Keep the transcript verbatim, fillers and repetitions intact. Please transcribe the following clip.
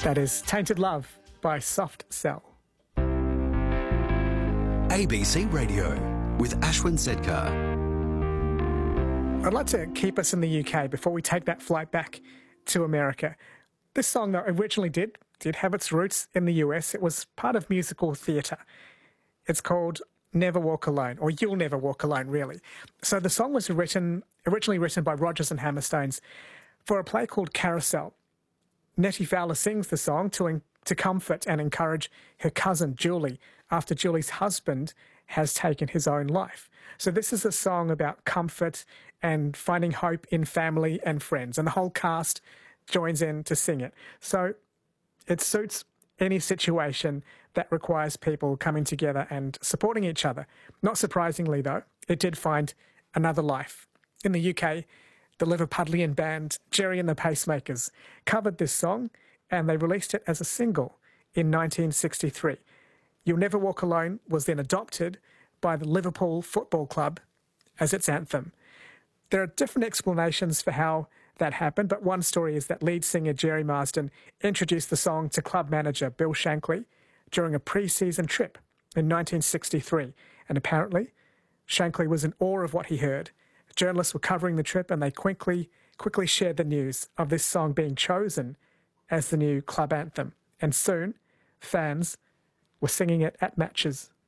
That is Tainted Love by Soft Cell. A B C Radio with Ashwin Sedkar. I'd like to keep us in the U K before we take that flight back to America. This song, though, originally did, did have its roots in the U S. It was part of musical theatre. It's called Never Walk Alone, or You'll Never Walk Alone, really. So the song was written originally written by Rodgers and Hammerstones for a play called Carousel. Nettie Fowler sings the song to, to comfort and encourage her cousin Julie after Julie's husband has taken his own life. So this is a song about comfort and finding hope in family and friends, and the whole cast joins in to sing it. So it suits any situation that requires people coming together and supporting each other. Not surprisingly, though, it did find another life. In the U K, the Liverpudlian band Gerry and the Pacemakers covered this song, and they released it as a single in nineteen sixty-three. You'll Never Walk Alone was then adopted by the Liverpool Football Club as its anthem. There are different explanations for how that happened, but one story is that lead singer Gerry Marsden introduced the song to club manager Bill Shankly during a pre-season trip in nineteen sixty-three, and apparently Shankly was in awe of what he heard. Journalists were covering the trip, and they quickly, quickly shared the news of this song being chosen as the new club anthem. And soon, fans were singing it at matches.